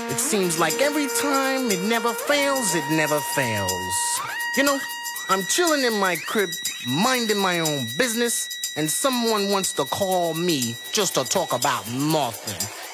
It seems like every time it never fails, it never fails. You know, I'm chilling in my crib, minding my own business, and someone wants to call me just to talk about nothing.